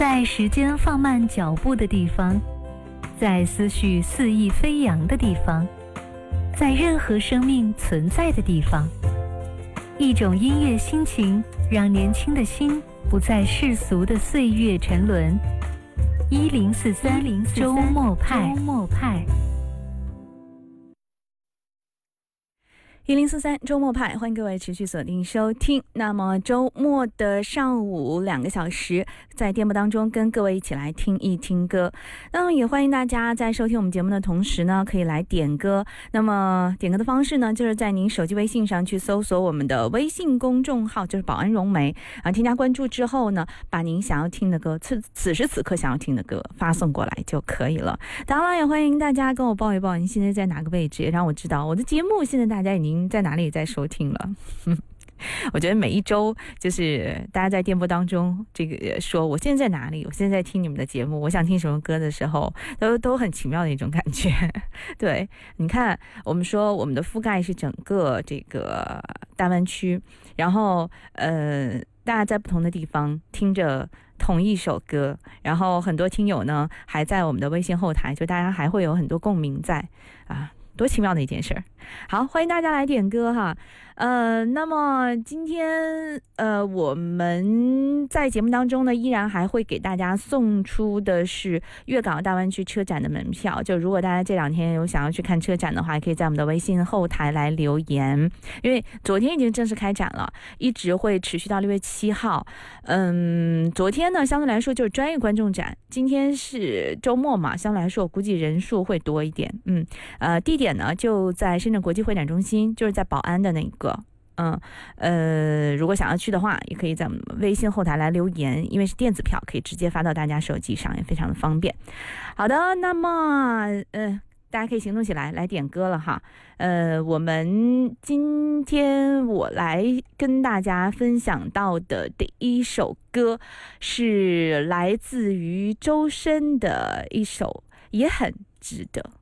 在时间放慢脚步的地方，在思绪肆意飞扬的地方，在任何生命存在的地方，一种音乐心情让年轻的心不在世俗的岁月沉沦。1043周末派 1043周末派，欢迎各位持续锁定收听。那么周末的上午2个小时，在电波当中跟各位一起来听一听歌。那么也欢迎大家在收听我们节目的同时呢，可以来点歌。那么点歌的方式呢，就是在您手机微信上去搜索我们的微信公众号，就是保安咏梅啊，添加关注之后呢，把您想要听的歌，此时此刻想要听的歌发送过来就可以了。当然也欢迎大家跟我报一报您现在在哪个位置，也让我知道我的节目现在大家已经在哪里在收听了。我觉得每一周就是大家在电波当中这个说我现在在哪里，我现在在听你们的节目，我想听什么歌的时候，都很奇妙的一种感觉。对，你看我们说我们的覆盖是整个这个大湾区，然后大家在不同的地方听着同一首歌，然后很多听友呢还在我们的微信后台，就大家还会有很多共鸣在啊，多奇妙的一件事儿。好，欢迎大家来点歌哈。那么今天我们在节目当中呢，依然还会给大家送出的是粤港澳大湾区车展的门票。就如果大家这2天有想要去看车展的话，可以在我们的微信后台来留言，因为昨天已经正式开展了，一直会持续到6月7号。昨天呢相对来说就是专业观众展，今天是周末嘛，相对来说我估计人数会多一点。地点呢就在深圳国际会展中心，就是在宝安的那个。如果想要去的话，也可以在我们微信后台来留言，因为是电子票，可以直接发到大家手机上，也非常的方便。好的，那么大家可以行动起来，来点歌了哈。我们今天我来跟大家分享到的第一首歌是来自于周深的一首《也很值得》。